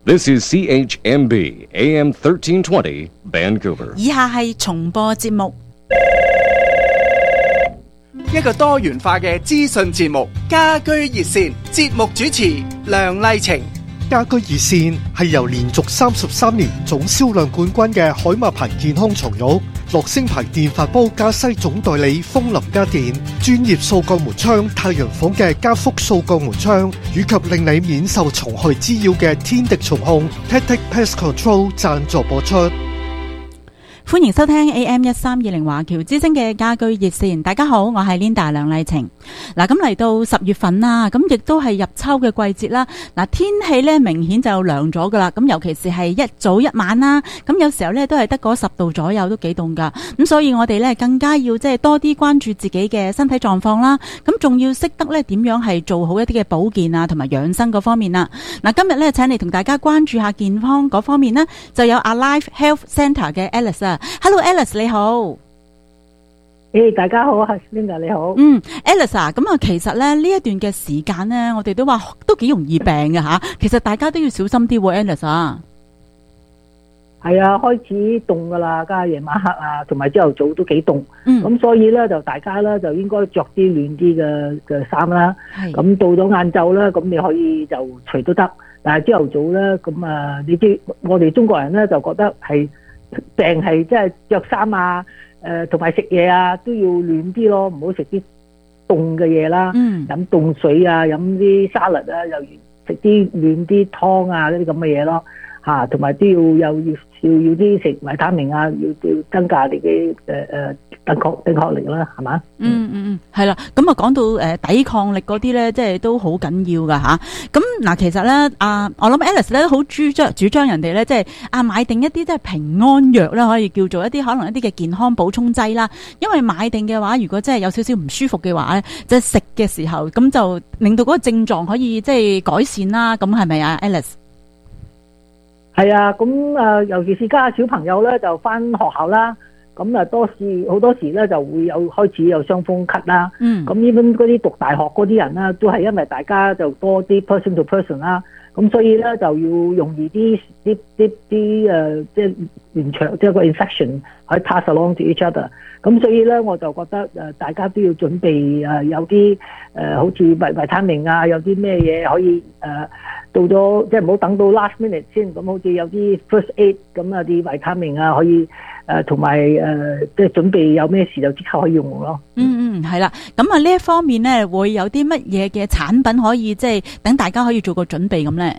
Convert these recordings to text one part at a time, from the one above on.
This is CHMB AM 1320 Vancouver。 以下係重播節目。 一個多元化嘅資訊節目，家居熱線，節目主持梁麗晴。 家居熱線係由連續33年總銷量冠軍嘅海馬牌健康床褥、樂聲牌電飯煲加西總代理風林家電、專業掃鋼門窗太陽房嘅加福掃鋼門窗，以及令你免受蟲害滋擾嘅天敵蟲控 Tactic Pest Control 贊助播出。 歡迎收聽 AM1320 華僑之聲嘅家居熱線。大家好，我係 Linda 梁麗晴。嗱，咁嚟到10月份啦，咁亦都係入秋嘅季節啦。嗱，天氣咧明顯就涼咗噶啦。咁尤其是係一早一晚啦，咁有時候咧都係得嗰10度左右，都幾凍噶。咁所以我哋咧更加要即係多啲關注自己嘅身體狀況啦。咁仲要識得咧點樣係做好一啲嘅保健啊，同埋養生嗰方面啦。嗱，今日咧請嚟同大家關注下健康嗰方面呢，就有 Alive Health Centre 嘅 Alice 啊。Hello Alice 你好。 大家好啊 Linda 你好。 Alice 啊，咁啊其實咧呢一段嘅時間呢，我哋都話都幾容易病嘅吓，其實大家都要小心啲喎 Alice 啊。 係啊，開始凍噶啦，加夜晚黑啊，同埋朝頭早都幾凍。咁所以咧就大家咧就應該着啲暖啲嘅衫啦。咁到咗晏晝咧，咁你可以就除都得，但係朝頭早咧，咁啊你知我哋中國人咧就覺得係病係即係着衫啊，同埋食嘢啊都要暖啲咯，唔好食啲凍嘅嘢啦，飲凍水啊，飲啲沙律啊，又食啲暖啲湯啊，嗰啲咁嘅嘢咯，嚇，同埋都要啲食維他命啊，要增加你嘅抵抗力啦，係嘛？ 係啦，咁啊講到抵抗力嗰啲咧，即係都好緊要噶吓。咁嗱，其實咧我諗 Alice 咧都好主張人哋咧，即係買定一啲即係平安藥啦，可以叫做一啲可能一啲嘅健康補充劑啦。因為買定嘅話，如果真係有少少唔舒服嘅話咧，即係食嘅時候，咁就令到嗰個症狀可以即係改善啦。咁係咪啊 Alice？ 係啊，咁尤其是家小朋友咧，就翻學校啦，咁啊好多時咧就會開始有傷風咳啦。咁呢邊嗰啲讀大學嗰啲人啦，都係因為大家就多啲 person to person 啦，咁所以咧就要容易啲即係延長即係個 infection 可以 pass along to each other。咁所以咧我就覺得大家都要準備有啲好似維他命啊，有啲咩嘢可以到咗即係唔好等到 last minute 先，咁好似有啲 first aid 咁啊啲維他命啊可以同埋即係準備有咩事就即刻可以用咯。 係啦，咁啊呢一方面咧會有啲乜嘢嘅產品可以即係等大家可以做個準備咁咧？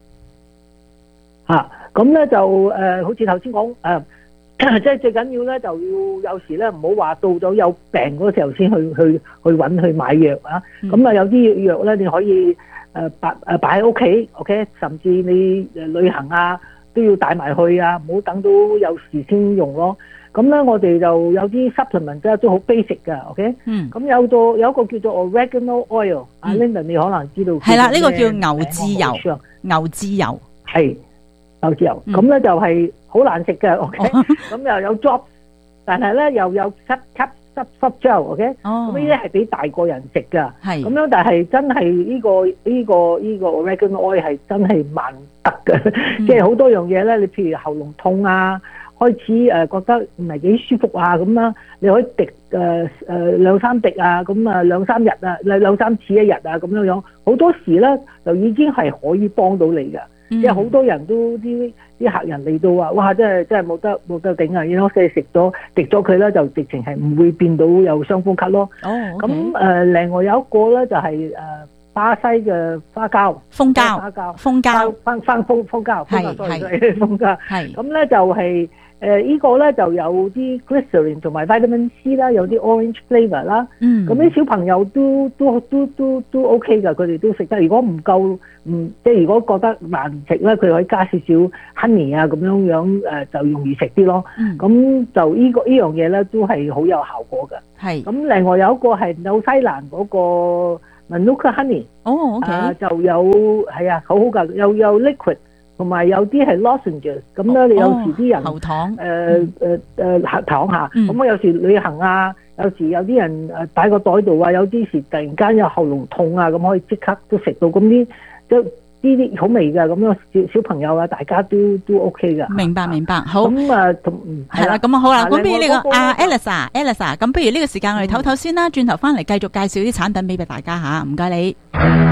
咁咧就好似頭先講即係最緊要咧就要有時咧唔好話到咗有病嗰時候先去揾去買藥啊。咁啊有啲藥咧你可以擺喺屋企 ，OK， 甚至你旅行啊都要帶埋去啊，唔好等到有時先用咯。咁咧我哋就有啲 supplement 都好 basic 㗎 ，OK。咁有一個叫做 oregano oil，Linda 你可能知道。係啦， 呢個叫牛至油。牛至油係牛至油，咁咧就係好難食嘅 ，OK。咁又有 drop， 但係咧又有濕膠 ，OK。咁呢啲係俾大個人食噶，咁樣但係真係呢個 oregano oil 係真係萬得嘅，即係好多樣嘢咧。你譬如喉嚨痛啊，開始覺得唔係幾舒服啊咁啦，你可以滴2-3滴啊，咁啊2-3日啊，2-3次一日啊咁樣樣，好多時咧就已經係可以幫到你噶。即係好多人都啲客人嚟到話，哇！真係冇得頂啊！然後即係滴咗佢咧，就直情係唔會變到有傷風咳咯。咁另外有一個咧就係巴西嘅花膠、蜂膠、蜂膠，係咁咧就係呢個咧就有啲 glycerin 同埋 vitamin C 啦，有啲 orange flavor 啦。咁啲小朋友都 OK 噶，佢哋都食得。如果唔夠即係如果覺得難食咧，佢可以加少少 honey 啊咁樣就容易食啲咯。咁就呢樣嘢咧都係好有效果噶。係。咁另外有一個係紐西蘭嗰個 Manuka honey。OK。就有係啊，好好噶，有 liquid。同埋有啲係 lozenges， 咁咧你有時啲人喉糖糖下，咁有時旅行啊，有時有啲人擺個袋度啊，有啲時突然間有喉嚨痛啊，咁可以即刻都食到，咁啲啲好味㗎，咁樣小朋友啊，大家都 OK 㗎。 明白，好。 咁啊， 係啦，咁好啦，咁不如呢個Alice，咁不如呢個時間我哋唞唞先啦，轉頭翻嚟繼續介紹啲產品俾大家吓，唔該你。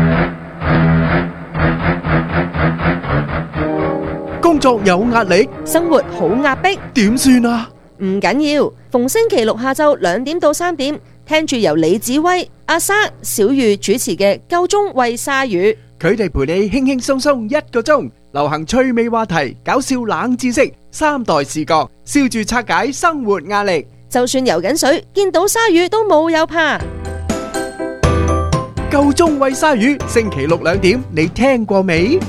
工作有壓力， 生活好壓迫， 點算啊？ 唔緊要，逢星期六下晝2點到3點，聽住由李子威、阿莎、小玉主持嘅《夠鐘餵鯊魚》， 佢哋陪你輕輕鬆鬆1個鐘，流行趣味話題、搞笑冷知識、3代視角，笑住拆解生活壓力。 就算游緊水，見到鯊魚都冇有怕。 夠鐘餵鯊魚，星期六2點，你聽過未？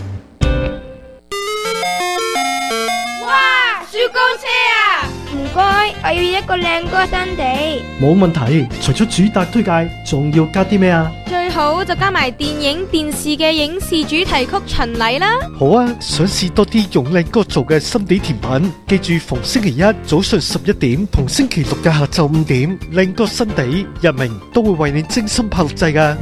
哇！雪糕車啊！唔該，我要一個靚歌新地。 冇問題，除咗主打推介，仲要加啲咩啊？ 最好就加埋電影、電視嘅影視主題曲巡禮啦。 好啊，想試多啲用靚歌做嘅心地甜品，記住逢星期一早上11點同星期六嘅下晝5點，靚歌新地日明都會為你精心拍錄製㗎。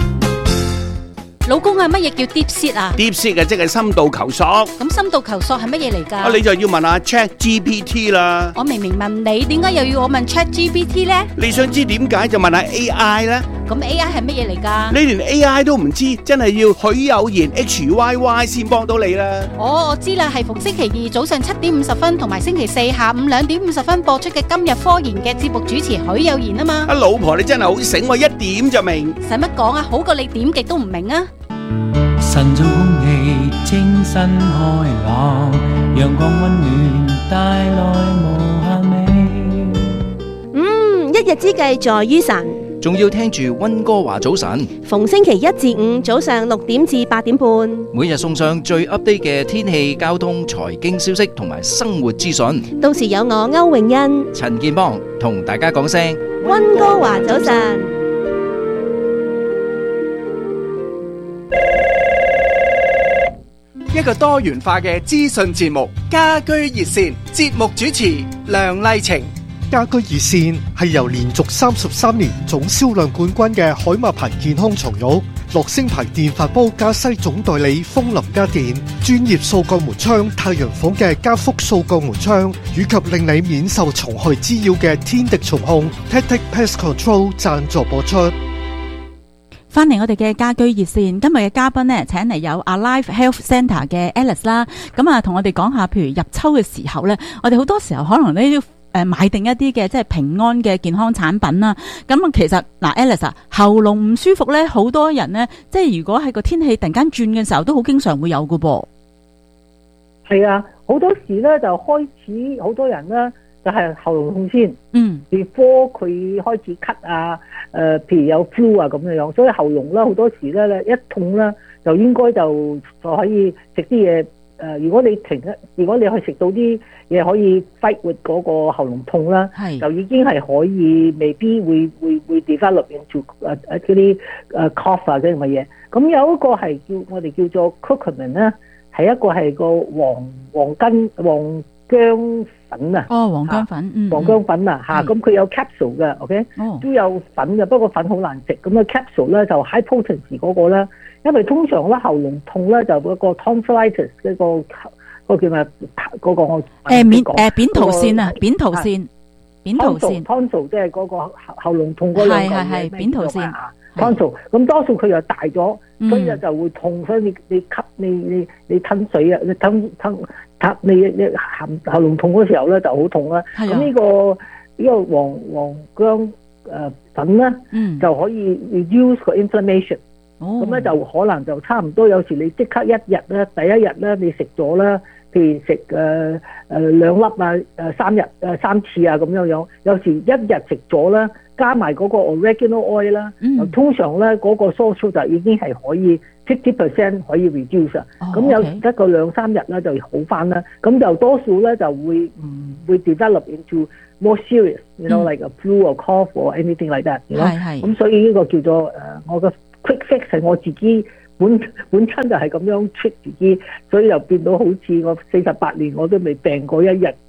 老公啊，乜嘢叫 deep seat 啊 ？deep seat 即係深度求索。 咁深度求索係乜嘢嚟㗎？ 你就要問下 ChatGPT 啦。 我明明問你，點解又要我問 ChatGPT 咧？ 你想知點解就問下 AI 啦。 咁 AI 係乜嘢嚟㗎？ 你連 AI 都唔知，真係要許有言 HYY 先幫到你啦。 我知啦，係逢星期二早上7點50分同埋星期四下午2點50分播出嘅今日科研嘅節目主持許有言啊嘛。 老婆你真係好醒，我一點就明。 使乜講啊？好過你點極都唔明啊！ 晨早空氣清新開朗，陽光溫暖帶來無限美。 一日之計在於晨， 仲要聽住溫哥華早晨， 逢星期1至5早上6點至8點半， 每日送上最 update 嘅天氣、交通、財經消息同埋生活資訊。 到時有我歐詠欣、 陳健邦同大家講聲溫哥華早晨。 一個多元化嘅資訊節目，家居熱線，節目主持梁麗晴。 家居熱線係由連續33年總銷量冠軍嘅海馬牌健康床褥、樂聲牌電飯煲加西總代理風林家電、專業掃鋼門窗太陽房嘅加福掃鋼門窗，以及令你免受蟲害滋擾嘅天敵蟲控 Tactic Pest Control 贊助播出。 翻嚟我哋嘅家居熱線，今日嘅嘉賓呢，請嚟有 Alive Health Centre 嘅 Alice 啦，咁啊同我哋講下，譬如入秋嘅時候呢，我哋好多時候可能呢都買定一啲嘅即係平安嘅健康產品啦。咁啊其實嗱 Alice 啊，喉嚨唔舒服呢，好多人呢，即係如果係個天氣突然間轉嘅時候，都好經常會有㗎噃。 係啊，好多時呢，就開始好多人呢，就係喉嚨痛先，before 佢開始咳啊，譬如有 flu 啊咁樣，所以喉嚨咧好多時咧一痛咧，就應該就可以食啲嘢。如果你可以食到啲嘢可以 fight with 嗰個喉嚨痛啦，就已經係可以，未必會 develop into 嗰啲cough 啊嗰啲咁嘅嘢。咁有一個係我哋叫做 curcumin 咧，係一個係個黃薑粉啊， 黃薑粉， 黃薑粉啊，咁佢有 capsule 嘅 ，OK，都有粉嘅，不過粉好難食。咁啊 capsule 咧就 high potency 嗰個咧，因為通常咧喉嚨痛咧就嗰個 tonsillitis 嗰個叫咩嗰個我扁桃腺啊，扁桃腺 tonsil 即係嗰個喉嚨痛嗰兩個係扁桃腺 tonsil，咁多數佢又大咗，所以就會痛，所以你吸你吞水啊，你吞你喉嚨痛嗰時候咧就好痛啦。咁呢個黃薑粉咧，就可以 reduce 個 inflammation。咁咧就可能就差唔多，有時你即刻一日咧，第一日咧你食咗啦，譬如食2粒啊，3日3次啊咁樣，有時一日食咗啦，加埋嗰個 oregano oil 啦，通常咧嗰個蘇蘇就已經係可以 50% 可以 reduce 啊。咁有時得個2-3日咧就好翻啦，咁就多數咧就會唔會 develop into more serious，you know like a flu or cough or anything like that。咁所以呢個叫做我嘅 quick fix 係我自己本身就係咁樣 treat 自己，所以又變到好似我48年我都未病過一日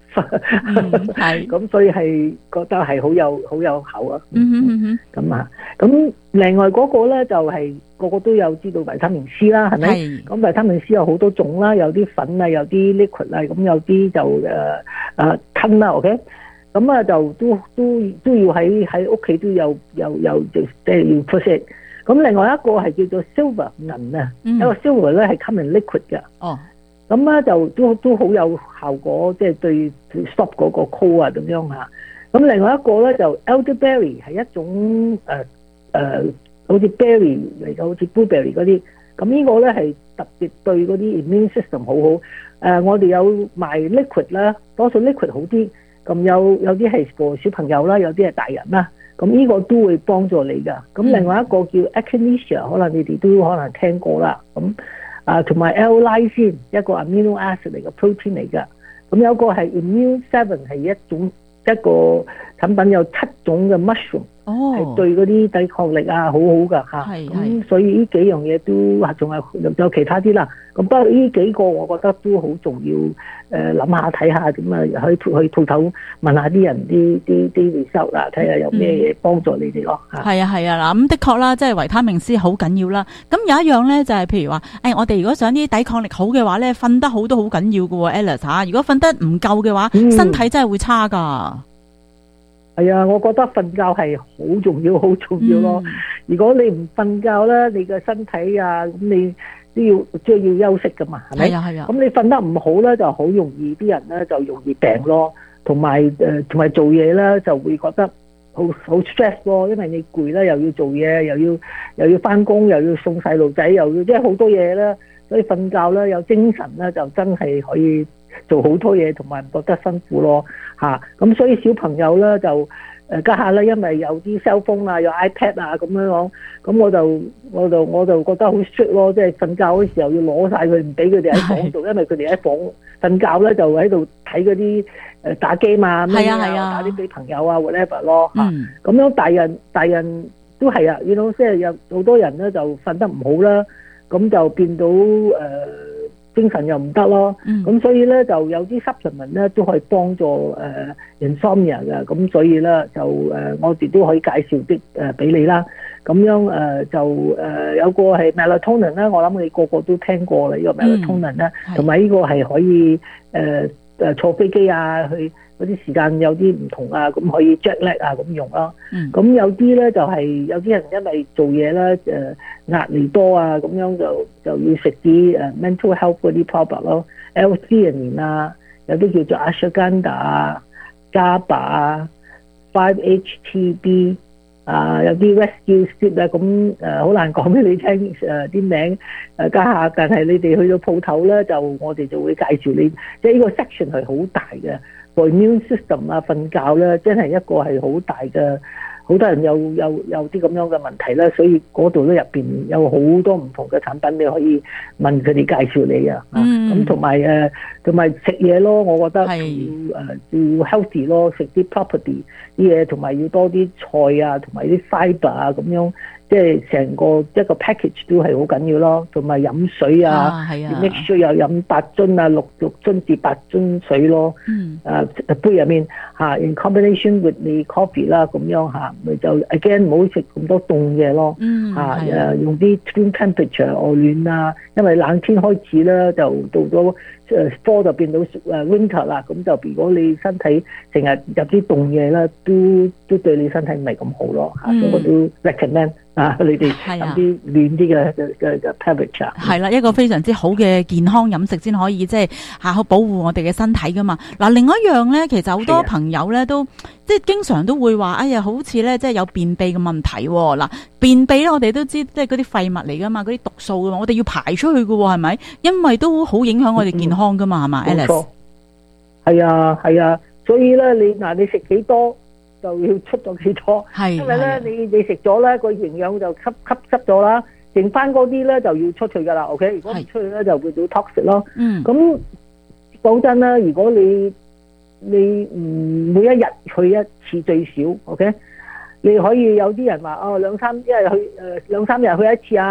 係咁，所以係覺得係好有效啊。咁啊，咁另外嗰個咧就係個個都有知道維他命 C 啦，係咪？咁維他命 C 有好多種啦，有啲粉啊，有啲 liquid 啊，咁有啲就吞啦 ，OK。咁啊就都要喺屋企都有即係要出色。咁另外一個係叫做 silver 銀啊，一個 silver 咧係 come in liquid 嘅。咁咧就都好有效果，即係對 stop 嗰個 cold 啊咁樣嚇。咁另外一個咧就 elderberry 係一種好似 berry 嚟嘅，好似 blueberry 嗰啲。咁呢個咧係特別對嗰啲 immune system 好好。我哋有賣 liquid 啦，多數 liquid 好啲。咁有啲係個小朋友啦，有啲係大人啦。咁呢個都會幫助你㗎。咁另外一個叫 echinacea， 可能你哋都可能聽過啦。咁同埋 L-lysine 一個 amino acid 嚟嘅 protein 嚟㗎。咁有個係 immune 7係一個產品，有7種嘅 mushroom，係對嗰啲抵抗力啊好好㗎嚇。咁所以呢幾樣嘢都仲有其他啲啦。咁不過呢幾個我覺得都好重要。諗下睇下咁啊，去鋪頭問下啲人啲 result 啦，睇下有咩嘢幫助你哋咯。 係啊嗱，咁的確啦，即係維他命 C 好緊要啦。咁有一樣咧就係譬如話，我哋如果想啲抵抗力好嘅話咧，瞓得好都好緊要㗎喎 Alice 嚇。如果瞓得唔夠嘅話，身體真係會差㗎。 係啊，我覺得瞓覺係好重要咯。如果你唔瞓覺咧，你嘅身體啊，咁你都要休息噶嘛，係咪？係啊。咁你瞓得唔好咧，就好容易啲人咧就容易病咯，同埋做嘢咧就會覺得好 stress 咯，因為你攰咧，又要做嘢，又要翻工，又要送細路仔，又要即係好多嘢咧，所以瞓覺咧有精神咧就真係可以做好多嘢，同埋唔覺得辛苦咯嚇。咁所以小朋友咧就家下咧，因為有啲 cell phone 啊，有 iPad 啊咁樣講，咁我就覺得好 strict 咯，即係瞓覺嗰時候要攞晒佢，唔俾佢哋喺房度，因為佢哋喺房瞓覺咧就喺度睇嗰啲打機嘛，打啲俾朋友啊 whatever 咯嚇。咁樣大人都係啊，即係有好多人咧就瞓得唔好啦，咁就變到精神又唔得咯，咁所以咧就有啲 supplement 咧都可以幫助insomnia 嘅，咁所以咧就我哋都可以介紹啲俾你啦。咁樣就有個係 melatonin 咧，我諗你個個都聽過啦，呢個 melatonin 咧，同埋呢個係可以坐飛機啊，去嗰啲時間有啲唔同啊，咁可以 jet lag 啊咁用咯。咁有啲咧就係有啲人因為做嘢咧壓力多啊，咁樣就要食啲mental health 嗰啲 product 咯 ，L-theanine 啊，有啲叫做 ashwagandha 啊、GABA 啊、5-HTB 啊，有啲 rescue sleep 啊，咁好難講俾你聽啲名家下，但係你哋去到鋪頭咧，我哋就會介紹你，即係呢個 section 係好大嘅 for immune system 啊，瞓覺咧真係一個係好大嘅。好多人有啲咁樣嘅問題啦，所以嗰度咧入邊有好多唔同嘅產品，你可以問佢哋介紹你啊。咁同埋食嘢咯，我覺得要 healthy 咯，食啲 property 啲嘢，同埋要多啲菜啊，同埋啲 fibre 啊咁樣，即係成個一個 package 都係好緊要咯。同埋飲水啊，make sure 有飲8樽啊，6樽至8樽水咯。杯入面in combination with the coffee 啦，咁樣咪就 again 唔好食咁多凍嘢咯。用啲 room temperature 外暖啊，因為冷天開始咧就到咗fall 就變到winter 啦，咁就如果你身體成日入啲凍嘢咧，都對你身體唔係咁好咯。所以我都 recommend 你哋飲啲暖啲嘅 temperature。 係啦，一個非常之好嘅健康飲食先可以即係好保護我哋嘅身體噶嘛。嗱，另外一樣咧，其實好多朋友咧都即係經常都會話，哎呀，好似咧即係有便秘嘅問題。嗱，便秘咧我哋都知即係嗰啲廢物嚟噶嘛，嗰啲毒素噶嘛，我哋要排出去噶喎，係咪？因為都好影響我哋健康噶嘛，係嘛 Alice？ 係啊，所以咧你食幾多就要出咗幾多，因為咧你食咗咧個營養就吸咗啦，剩翻嗰啲咧就要出去噶啦 ，OK？ 如果唔出去咧就會到 toxic 咯。咁講真啦，如果你每一日去一次最少 ，OK？ 你可以有啲人話2-3日去一次啊，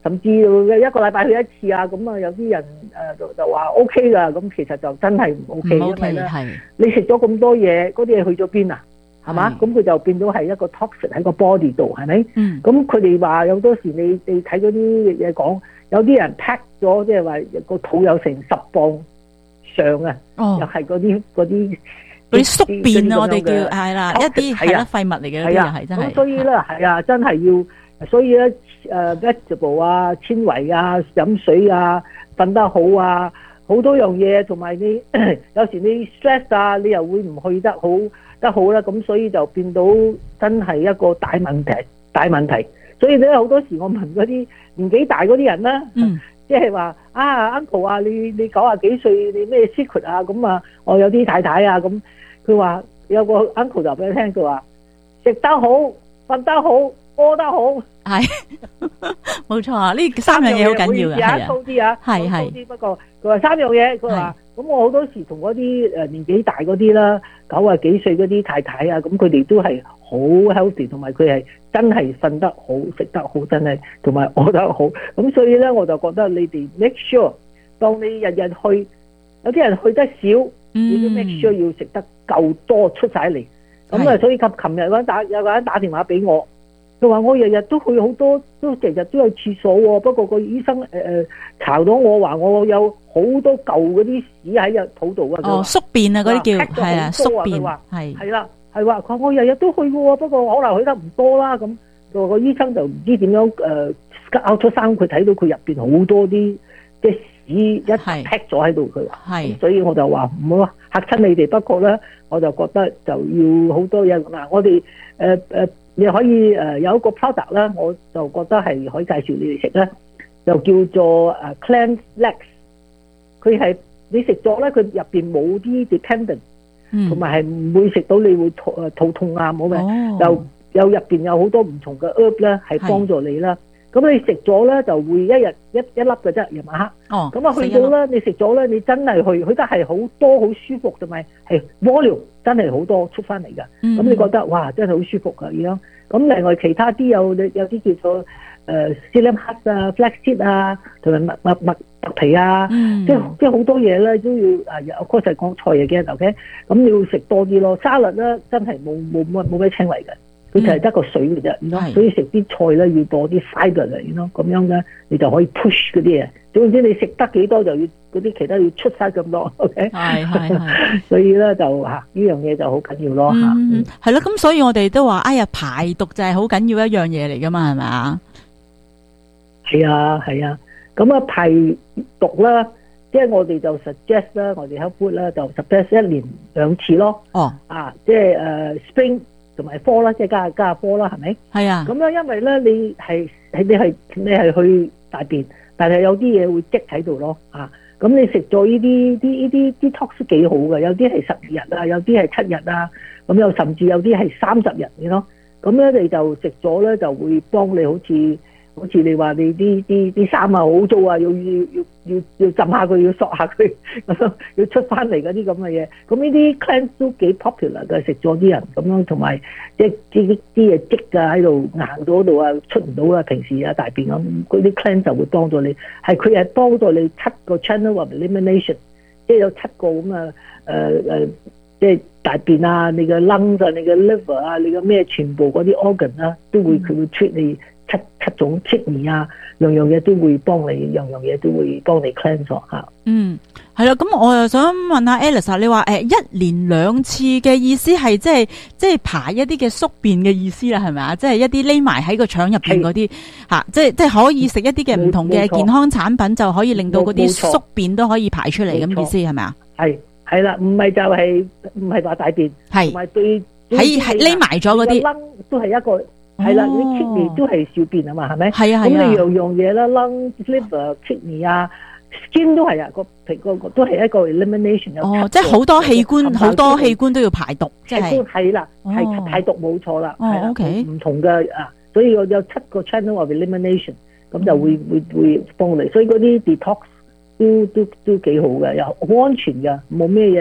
甚至一個禮拜去一次啊，咁啊有啲人就話 OK 噶，咁其實就真係唔 OK， 因為咧你食咗咁多嘢，嗰啲嘢去咗邊啊？係嘛？咁佢就變咗係一個 toxic 喺個 body 度，係咪？咁佢哋話有多時你睇嗰啲嘢講，有啲人 pack 咗，即係話個肚有成10磅上啊，又係嗰啲宿便啊，我哋叫係啦，一啲係啦廢物嚟嘅，嗰啲又係真係。咁所以咧係啊，真係要，所以咧vegetable 啊、纖維啊、飲水啊、瞓得好啊，好多樣嘢，同埋你有時你 stress 啊，你又會唔去得好啦，咁所以就變到真係一個大問題。所以咧好多時我問嗰啲年紀大嗰啲人啦，即係話uncle 啊，你90幾歲，你咩 secret 啊？咁啊，我有啲太太啊，咁佢話有個 uncle 就俾佢聽，佢話食得好、瞓得好、屙得好，係冇錯啊！呢3樣嘢好緊要嘅， 粗啲啊，係。不過佢話3樣嘢，佢話。咁我好多時同嗰啲年紀大嗰啲啦，90幾歲嗰啲太太啊，咁佢哋都係好 healthy， 同埋佢係真係瞓得好、食得好，真係同埋屙得好。咁所以咧，我就覺得你哋 make sure， 當你日日去，有啲人去得少，你都 make sure 要食得夠多出晒嚟。咁啊，所以琴日有個人打電話俾我。佢話我日日都去好多，都日日都有廁所喎。不過個醫生查到我話我有好多舊嗰啲屎喺個肚度啊。 宿便啊，嗰啲叫係啊，宿便係啦，係話佢我日日都去嘅喎，不過可能去得唔多啦。咁個醫生就唔知點樣拗出生，佢睇到佢入邊好多啲即係屎一劈咗喺度。佢話係，所以我就話唔好嚇親你哋。不過咧，我就覺得就要好多嘢嗱，我哋你可以有一個 product 啦，我就覺得係可以介紹你哋食咧，就叫做Cleanse Legs。佢係你食咗咧，佢入邊冇啲 dependent，同埋係唔會食到你會肚痛啊，冇嘅，就有入邊有好多唔同嘅 herb 咧，係幫助你啦。咁你食咗咧就會一日一粒嘅啫，夜晚黑。咁啊去到咧，你食咗咧，你真係去得係好多好舒服，同埋係 volume 真係好多出翻嚟㗎。咁你覺得哇，真係好舒服㗎咁樣。咁另外其他啲有啲叫做psyllium husk 啊、flaxseed 啊，同埋麥皮啊，即係好多嘢咧都要嗰陣講菜嘢嘅 ，OK？ 咁你要食多啲咯。沙律咧真係冇咩纖維嘅。佢就係得個水嘅啫，所以食啲菜咧要多啲 fibre 嚟咯，咁樣咧你就可以 push 嗰啲嘢。總之你食得幾多就要嗰啲其他要出晒咁多 ，OK？ 係，所以咧就呢樣嘢就好緊要咯嚇。 係咯，咁所以我哋都話，哎呀排毒就係好緊要一樣嘢嚟噶嘛，係咪啊？ 係啊，咁排毒啦，即係我哋就 suggest 啦，我哋 health food 啦就 suggest 1年2次咯。即係spring。同埋科啦，即係加科啦，係咪？係啊。咁樣因為咧，你係去大便，但係有啲嘢會積喺度咯。咁你食咗呢啲 detox 幾好嘅，有啲係12日啊，有啲係7日啊，咁又甚至有啲係30日嘅咯。咁咧你就食咗咧，就會幫你好似你話你啲衫啊好污糟啊，要浸下佢，要索下佢，要出翻嚟嗰啲咁嘅嘢。咁呢啲 cleanse 都幾 popular 嘅，食咗啲人咁樣，同埋即係啲嘢積啊喺度硬咗度啊，出唔到啊，平時啊大便咁，嗰啲 cleanse 就會幫助你。佢係幫助你7個 channel of elimination， 即係有7個咁啊即係大便啊，你嘅 lungs 啊，你嘅 liver 啊，你嘅咩全部嗰啲 organ 啊，佢會 treat 你。七種 kidney 啊，樣嘢都會幫你，樣嘢都會幫你 cleanse 嚇。 係啦，咁我又想問下 Alice， 你話1年2次嘅意思係即係排一啲嘅宿便嘅意思啦，係咪啊？即係一啲匿埋喺個腸入邊嗰啲嚇，即係可以食一啲嘅唔同嘅健康產品，就可以令到嗰啲宿便都可以排出嚟咁意思係咪啊？ 係啦，唔係就係唔係話大便，係同埋對喺匿埋咗嗰啲都係一個。係啦，你 kidney 都係小便啊嘛，係咪？係啊，咁你樣嘢啦 ，lung、liver、kidney 啊 ，skin 都係啊，個皮個都係一個 elimination。 即係好多器官都要排毒，即係係啦，係排毒冇錯啦。OK，唔同嘅所以有7個 channel of elimination， 咁就會幫你。所以嗰啲 detox 都幾好嘅，又好安全嘅，冇咩嘢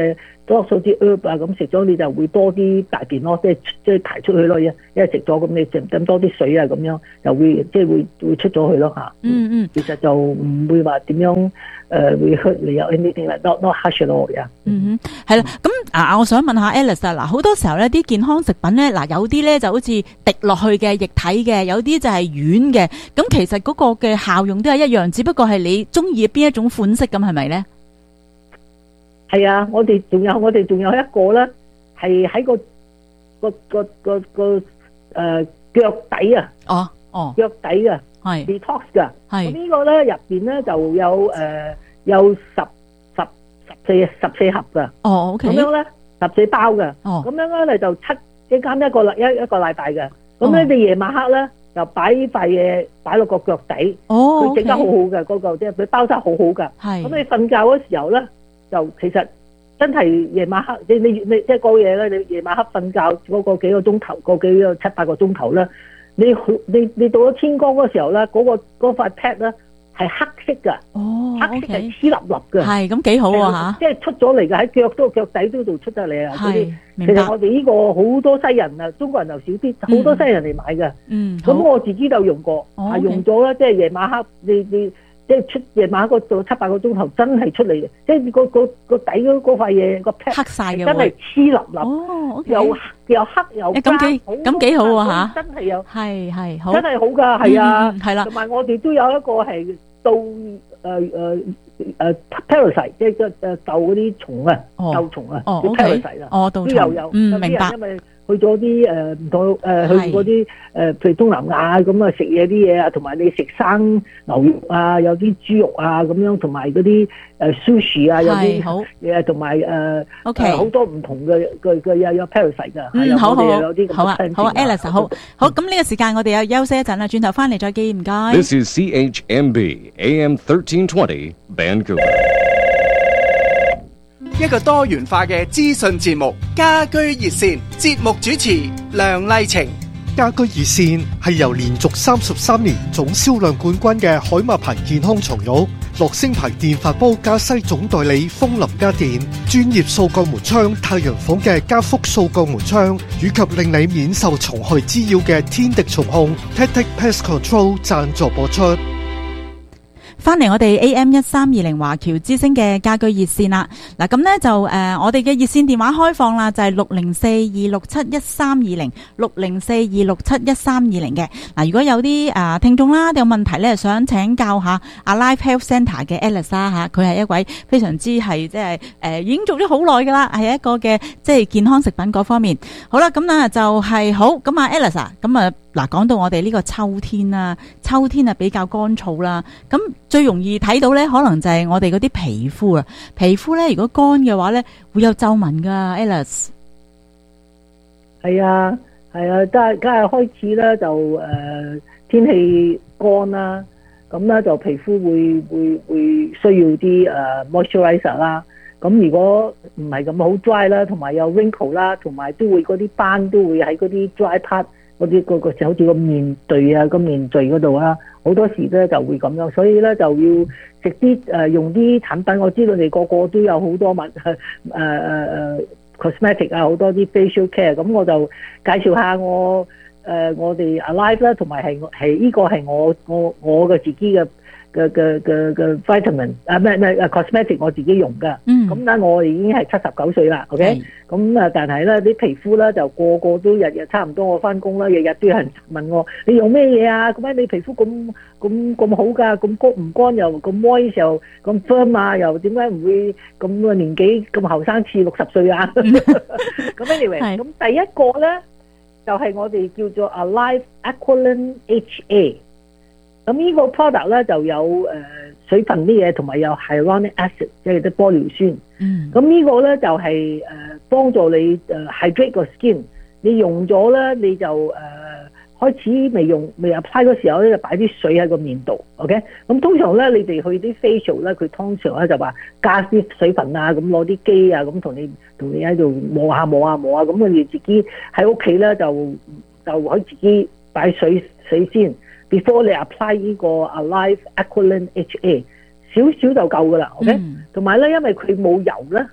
多數啲 herb 啊，咁食咗你就會多啲大便咯，即係排出去咯，因為食咗咁你飲多啲水啊，咁樣就會即係會出咗去咯嚇。其實就唔會話點樣會 hurt 你有 anything like not harsh 咯呀。 係啦，咁我想問下 Alice 啊，嗱好多時候咧啲健康食品咧，嗱有啲咧就好似滴落去嘅液體嘅，有啲就係軟嘅，咁其實嗰個嘅效用都係一樣，只不過係你中意邊一種款式咁係咪咧？ 係啊，我哋仲有一個咧，係喺個腳底啊。腳底啊，係 detox 噶。係咁呢個咧入邊咧就有14盒噶。OK。咁樣咧14包噶。咁樣咧就一間一個禮拜嘅。咁咧你夜晚黑咧就擺塊嘢擺落個腳底。佢整得好好嘅嗰個，即係佢包得好好噶。係。咁你瞓覺嗰時候咧，就其實真係夜晚黑，你即係嗰嘢咧，你夜晚黑瞓覺嗰個幾個鐘頭，個幾個7-8個鐘頭咧，你到咗天光嗰時候咧，嗰塊 pad 咧係黑色噶，黑色係黐粒粒嘅，係咁幾好啊嚇！即係出咗嚟嘅喺腳底都度出得嚟啊！嗰啲其實我哋呢個好多西人啊，中國人就少啲，好多西人嚟買嘅。咁我自己就用過，用咗啦，即係夜晚黑你。即係出夜晚嗰度7-8個鐘頭真係出嚟嘅，即係個底嗰塊嘢個 pad 黑晒嘅，真係黐粒粒，又黑又咁幾好啊嚇！真係有係好，真係好㗎，係啊，係啦。同埋我哋都有一個係到parasite， 即係鬥嗰啲蟲啊，鬥蟲啊，叫 parasite 啦，都有，明白。因為去咗啲唔同去嗰啲譬如東南亞咁啊食嘢啲嘢啊，同埋你食生牛肉啊，有啲豬肉啊咁樣，同埋嗰啲sushi 啊，有啲嘢，同埋好多唔同嘅有 parasite 㗎。好啊 Alice 好，咁呢個時間我哋又休息一陣啦，轉頭翻嚟再見，唔該。 This is CHMB AM 1320 Vancouver。 一個多元化嘅資訊節目，家居熱線節目主持梁麗晴。 家居熱線係由連續33年總銷量冠軍嘅海馬牌健康床褥、樂聲牌電飯煲加西總代理風林家電、專業掃鋼門窗太陽房嘅加福掃鋼門窗，以及令你免受蟲害滋擾嘅天敵蟲控 Tactic Pest Control 贊助播出。 翻嚟我哋 AM1320 華僑之聲嘅家居熱線啦，嗱咁咧就我哋嘅熱線電話開放啦，就係60426711320 60426711320嘅。嗱，如果有啲聽眾啦，有問題咧，想請教下阿 Life Health Centre 嘅 Alice 啦嚇，佢係一位非常之係即係已經做咗好耐噶啦，係一個嘅即係健康食品嗰方面。好啦，咁啊就係好咁啊 Alice 啊，咁啊嗱講到我哋呢個秋天啦，秋天啊比較乾燥啦，咁最容易睇到咧，可能就係我哋嗰啲皮膚啊。皮膚咧，如果乾嘅話咧，會有皺紋噶。Alice， 係啊，家下開始咧就天氣乾啦，咁咧就皮膚會需要啲moisturizer 啦。咁如果唔係咁好 dry 啦，同埋有 wrinkle 啦，同埋都會嗰啲斑都會喺嗰啲 dry part 嗰啲個好似個面碓啊，個面碓嗰度啦。好多時咧就會咁樣，所以咧就要食啲用啲產品。我知道你個個都有好多cosmetic 啊，好多啲 facial care。咁我就介紹下我哋 Alive 啦，同埋係呢個係我嘅自己嘅 vitamin 咩 cosmetic 我自己用噶。咁咧我已經係79歲啦 ，OK。咁但係咧啲皮膚咧就個個都日日差唔多，我翻工啦，日日都有人問我你用咩嘢啊？咁解你皮膚咁好噶？咁乾唔乾又咁 moist 又咁 firm 啊？又點解唔會咁個年紀咁後生似60歲啊？咁 anyway， 咁第一個咧就係我哋叫做 Alive Aqualan HA。咁呢個 product 咧就有水分啲嘢，同埋有 hyaluronic acid， 即係啲玻尿酸。咁呢個咧就係幫助你hydrate 個 skin。你用咗咧，你就開始未 apply 嗰時候咧，就擺啲水喺個面度。OK， 咁通常咧你哋去啲 facial 咧，佢通常咧就話加啲水分啊，咁攞啲機啊，咁同你喺度磨下，咁你自己喺屋企咧就可以自己擺水先。Before 你 apply 呢個 Alive Aqualan HA， 少少就夠噶啦 ，OK？同埋咧，因為佢冇油咧，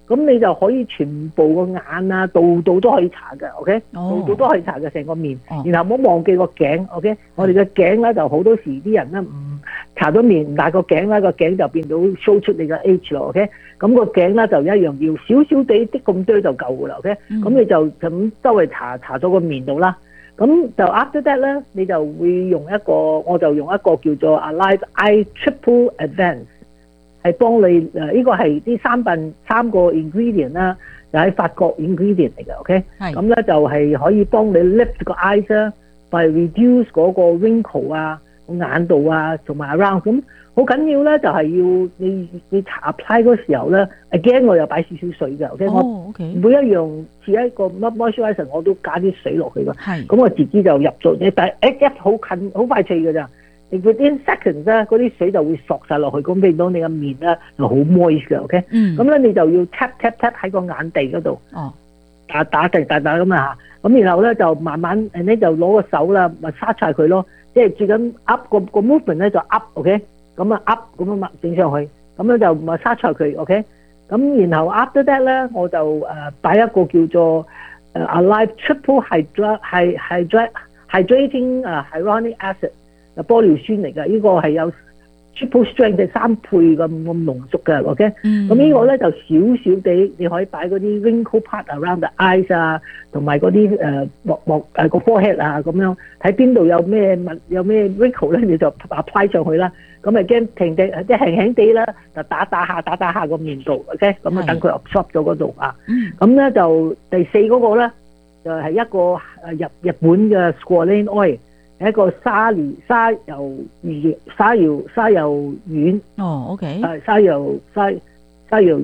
咁你就可以全部個眼啊，度度都可以搽嘅 ，OK， 度度都可以搽嘅成個面，然後唔好忘記個頸 ，OK， 我哋嘅頸咧就好多時啲人咧唔搽咗面唔戴個頸咧，個頸就變到 show 出你嘅 age 咯 ，OK， 咁個頸咧就一樣要少少地啲咁多就夠噶啦 ，OK， 咁你就咁周圍搽咗個面度啦。咁就 after that 咧，你就會用一個，我就用一個叫做 Alive Eye Triple Advance， 係幫你呢個係啲三個 ingredient 啦，就喺法國 ingredient 嚟嘅 ，OK， 咁咧就係可以幫你 lift 個 eyes 啦 ，by reduce 嗰個 wrinkle 啊，個眼度啊，同埋 around 咁。好緊要咧，就係要你搽 apply 嗰時候咧 ，again 我又擺少少水嘅 ，OK， 我每一樣似一個 moisturizer 我都加啲水落去嘅，咁我自己就入咗，但係一好近好快脆嘅咋 ，within seconds 咧，嗰啲水就會索晒落去，咁變到你個面咧就好 moist 嘅 ，OK，咁咧你就要 tap 喺個眼地嗰度，打咁啊嚇，咁然後咧就慢慢你就攞個手啦，咪沙晒佢咯，即係最緊 up 個 movement 咧就 up，OK。咁啊 up 咁啊整上去，咁樣就咪沙菜佢 ，OK。咁然後 after that 咧，我就擺一個叫做Alive Triple Hydrating Hyaluronic Acid， 玻尿酸嚟嘅，呢個係有 triple strength 嘅3倍咁濃縮嘅 ，OK。咁呢個咧就少少地，你可以擺嗰啲 wrinkle part around the eyes 啊，同埋嗰啲個 forehead 啊咁樣，睇邊度有咩 wrinkle 咧，你就 apply 上去啦。咁咪驚停地，即係輕輕地啦，就打下個面度 ，OK， 咁啊等佢 absorb 咗嗰度啊。咁咧就第4嗰個咧，就係一個日本嘅 squalane oil， 係一個沙油丸。 哦 ，OK。 沙魚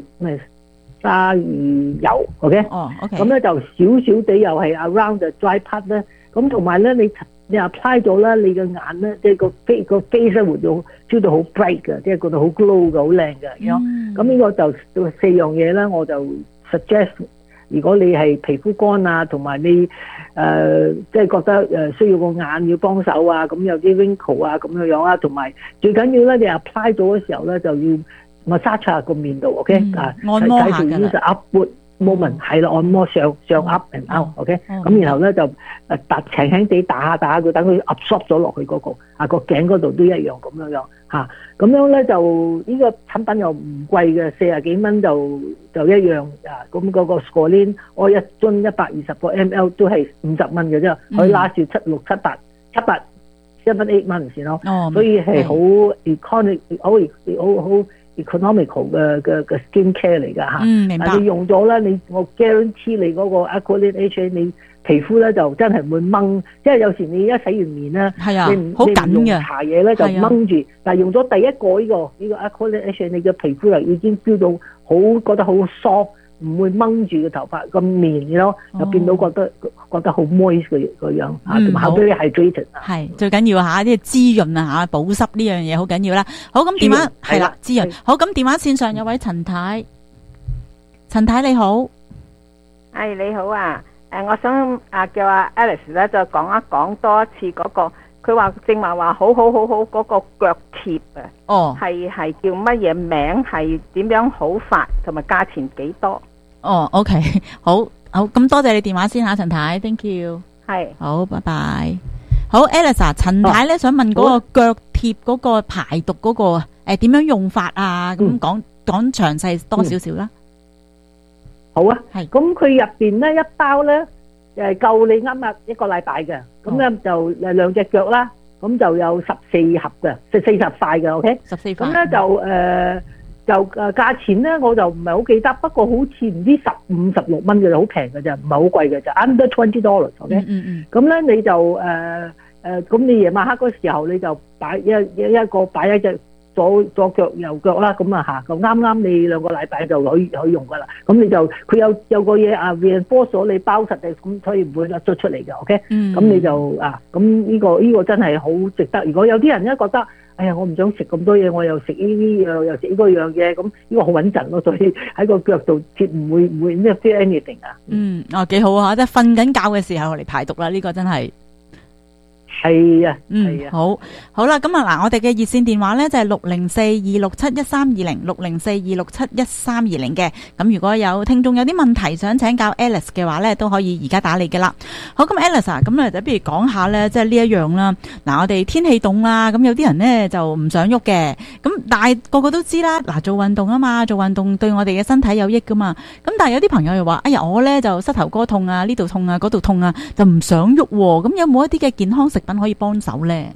油 ，OK。哦 ，OK。咁咧就少少地又係 around the dry part 咧，咁同埋咧你 apply 咗啦，你嘅眼咧，即係個 face 咧會到 feel 到好 bright 嘅，即係覺得好 glow 嘅，好靚嘅。咁呢個就4樣嘢咧，我就 suggest， 如果你係皮膚乾啊，同埋你即係覺得需要個眼要幫手啊，咁有啲 wrinkle 啊咁樣啊，同埋最緊要咧，你 apply 咗嘅時候咧，就要 massage 下個面度 ，OK， 按摩下㗎啦。 moment 係啦，按摩上 up and out，OK， 咁然後咧就輕輕地打下佢，等佢 absorb 咗落去嗰個頸嗰度都一樣咁樣嚇，咁樣咧就呢個產品又唔貴嘅，40幾蚊就一樣啊，咁嗰個 Squalane 我一樽120個 ml 都係50蚊嘅啫，可以拉住7、6、7、8 蚊先咯，所以係好 economical 嘅 skin care 嚟㗎嚇， 明白。 但你用咗咧，我 guarantee 你嗰個 Aqualine HA， 你皮膚咧就真係會掹，即係有時你一洗完面咧，你唔用搽嘢咧就掹住，但係用咗第一個呢個 Aqualine HA， 你嘅皮膚就已經 feel 到覺得好 soft， 唔會掹住個頭髮個面咯，就變到覺得好 moist 個樣嚇，同埋好多嘢係 hydrated。係最緊要嚇啲滋潤啊嚇，保濕呢樣嘢好緊要啦。好，咁電話係啦，滋潤。好，咁電話線上有位陳太你好， 係你好啊。我想叫阿 Alice 咧，就講一講多一次嗰個，佢話正話好嗰個腳貼啊。哦，係叫乜嘢名？係點樣好法？同埋價錢幾多？ 哦 ，OK， 好，咁多謝你電話先嚇，陳太 ，thank you。係，好，拜拜。好 ，Alice， 陳太咧想問嗰個腳貼嗰個排毒嗰個點樣用法啊？咁講詳細多少少啦。 好啊，係，咁佢入邊咧一包咧夠你啱一個禮拜嘅，咁咧就2隻腳啦，咁就有14盒嘅，40塊嘅 ，OK， 14塊，咁咧就價錢咧我就唔係好記得，不過好似唔知15、16蚊嘅，好平嘅啫，唔係好貴嘅啫 ，under $20，OK， 咁咧你就咁你夜晚黑嗰時候你就擺一隻左腳右腳啦，咁啊嚇，就啱你2個禮拜就可以用噶啦。咁你就佢有個嘢reinforce咗你包實嘅，咁所以唔會甩咗出嚟嘅 ，OK。咁你就咁呢個真係好值得。如果有啲人咧覺得，哎呀我唔想食咁多嘢，我又食呢啲又食呢個樣嘢，咁呢個好穩陣咯。所以喺個腳度切唔會 feel anything 啊。 幾好啊！即係瞓緊覺嘅時候嚟排毒啦，呢個真係。 係啊，係啊， 好啦，咁啊嗱，我哋嘅熱線電話咧就係604-267-1320，604-267-1320嘅。咁如果有聽眾有啲問題想請教 Alice 嘅話咧，都可以而家打嚟嘅啦。好，咁 Alice 啊，咁就不如講下咧，即係呢一樣啦。嗱，我哋天氣凍啦，咁有啲人咧就唔想喐嘅，咁但係個個都知啦，嗱，做運動啊嘛，做運動對我哋嘅身體有益噶嘛。咁但係有啲朋友又話，哎呀，我咧就膝頭哥痛啊，呢度痛啊，嗰度痛啊，就唔想喐喎。咁有冇一啲嘅健康食品可以幫手咧？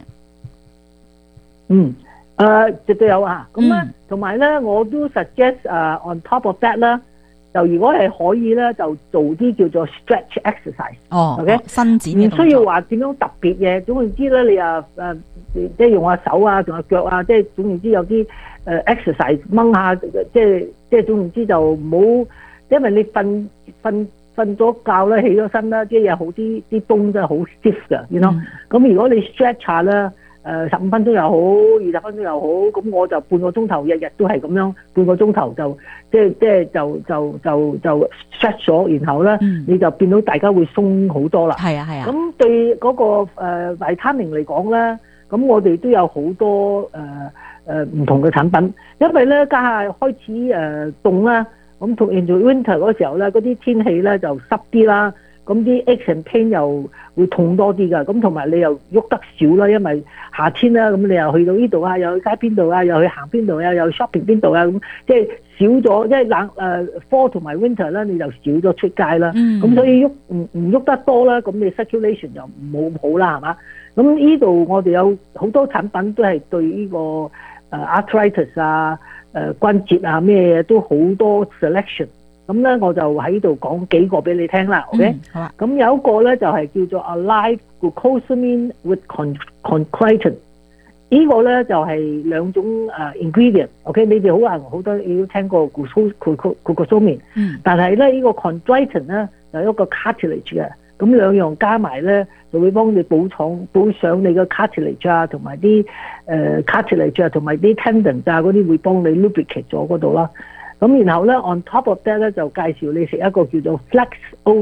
絕對有啊。咁咧，同埋咧，我都 suggest on top of that 啦，就如果係可以咧，就做啲叫做 stretch exercise。OK， 伸展嘅動作，唔需要話點樣特別嘢。總言之咧，你即係用下手啊，用下腳啊，即係總言之有啲exercise 掹下，即係總言之就唔好，因為你瞓咗覺咧，起咗身啦，即係有好啲冬真係好 stiff 㗎，you know。咁如果你 stretch 下咧，15分鐘又好，20分鐘又好，咁我就半個鐘頭，日日都係咁樣，半個鐘頭就即係就 stretch 咗，然後咧你就變到大家會鬆好多啦。係啊。咁對嗰個維他命嚟講咧，咁我哋都有好多唔同嘅產品，因為咧家下開始凍啦。咁同 into winter 嗰時候咧，嗰啲天氣咧就濕啲啦，咁啲 aches and pain 又會痛多啲噶，咁同埋你又喐得少啦，因為夏天啦，咁你又去到呢度啊，又去街邊度啊，又去行邊度啊，又 shopping 邊度啊，咁即係少咗，即係fall 同埋 winter 啦，你就少咗出街啦，咁所以唔喐得多啦，咁你 circulation 就冇咁好啦，係嘛？咁呢度我哋有好多產品都係對呢個arthritis 啊。關節啊咩都好多 selection， 咁咧我就喺度講幾個俾你聽啦 ，OK？ 好啊。咁有一個咧就係叫做 Alive Glucosamine with Chondroitin， 呢個咧就係兩種ingredient，OK？ 你哋好多你都聽過 glucosamine， 但係咧呢個 chondroitin 咧有一個 cartilage 嘅。咁兩樣加埋咧，就會幫你補上你個 cartilage 啊，同埋啲cartilage 啊，同埋啲 tendon 啊嗰啲會幫你 lubricate 咗嗰度啦。咁然後咧 on top of that 咧就介紹你食一個叫做 Flex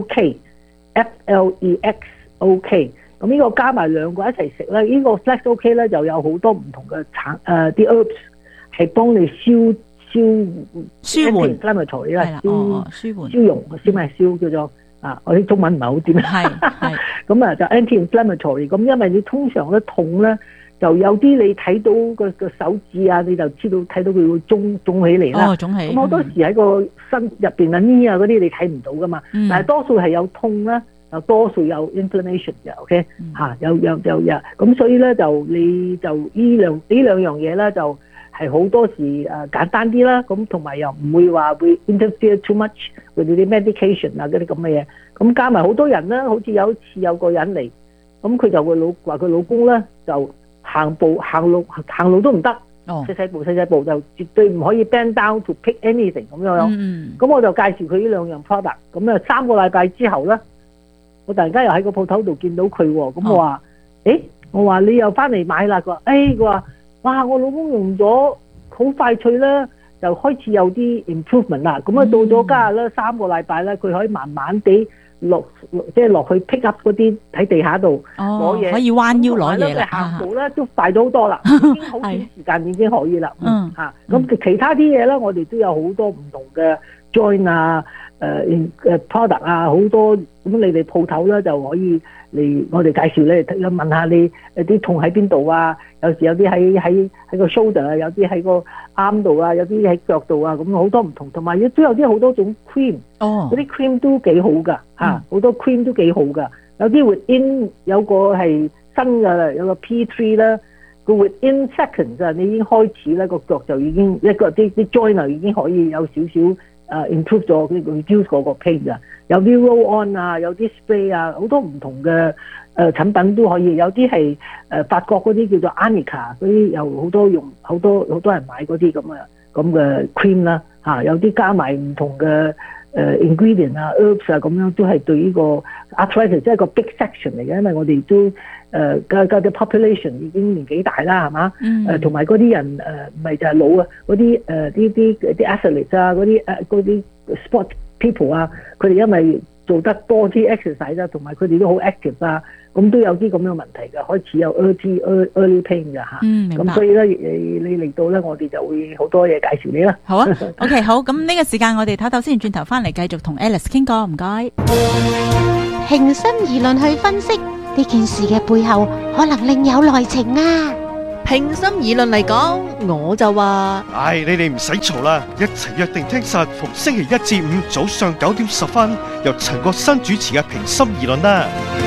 OK，FLEX OK。咁呢個加埋兩個一齊食咧，呢個 Flex OK 咧就有好多唔同嘅啲 herbs 係幫你舒緩 inflammatory 啦，消溶叫做。我啲中文唔係好掂。係咁啊，就 anti-inflammatory。咁因為你通常咧痛咧，就有啲你睇到個手指啊，你就知道睇到佢會腫起嚟啦。腫起。咁好多時喺個身入邊啊、knee 啊嗰啲你睇唔到噶嘛。但係多數係有痛啦，又多數有 inflammation 嘅。OK， 有。咁所以咧你就呢兩樣嘢咧就係好多時簡單啲啦。咁同埋又唔會話會 interfere too much。佢哋啲 medication 啊嗰啲咁嘅嘢，咁加埋好多人咧，好似有一次有個人嚟，咁佢就話佢老公咧就行路都唔得，細步就絕對唔可以 bend down to pick anything 咁樣。咁我就介紹佢呢兩樣 product， 咁啊3個禮拜之後咧，我突然間又喺個鋪頭度見到佢喎，咁我話你又翻嚟買啦，佢話哇我老公用咗好快脆啦。就開始有啲 improvement 啦，咁啊到咗家下咧3個禮拜咧，佢可以慢慢地落去 pick up 嗰啲喺地下度攞嘢，可以彎腰攞嘢啦。行步咧都快咗好多啦，已經好短時間已經可以啦。咁其他啲嘢咧，我哋都有好多唔同嘅 join 啊、product 啊，好多咁你哋鋪頭咧就可以嚟我哋介紹咧，問下你啲痛喺邊度啊？有時有啲喺個 shoulder 啊，有啲喺個啱度啊，有啲喺腳度啊，咁好多唔同，同埋亦都有啲好多種 cream， 嗰啲 cream 都幾好噶嚇，好多 cream 都幾好噶，有啲 within 有個係新嘅啦，有個 P3 啦，個 within seconds 啊，你已經開始咧個腳就已經一個啲 joint 已經可以有少少improve 咗，reduce 嗰個 pain 噶，有啲 roll on 啊，有啲 spray 啊，好多唔同嘅產品都可以，有啲係法國嗰啲叫做 Arnica 嗰啲，有好多用好多人買嗰啲咁嘅 cream 啦嚇，有啲加埋唔同嘅ingredient 啊 herbs 啊咁樣，都係對呢個 arthritis 即係個 big section 嚟嘅，因為我哋都嘅 population 已經年紀大啦係嘛，同埋嗰啲人唔係就係老啊，嗰啲啲 athletes 啊，嗰啲 sport people 啊，佢哋因為做得多啲 exercise 啊，同埋佢哋都好 active 啊， 咁都有啲咁樣問題嘅，開始有 early pain 嘅嚇。 明白。 咁所以咧，你嚟到咧，我哋就會好多嘢介紹你啦。 好啊，OK， 好。咁呢個時間我哋唞唞先，轉頭翻嚟繼續同 Alice 傾過，唔該。 平心而論去分析呢件事嘅背後，可能另有內情啊！ 平心而論嚟講，我就話： 你哋唔使嘈啦，一齊約定聽實，逢星期一至五早上9點10分，由陳國新主持嘅平心而論啦。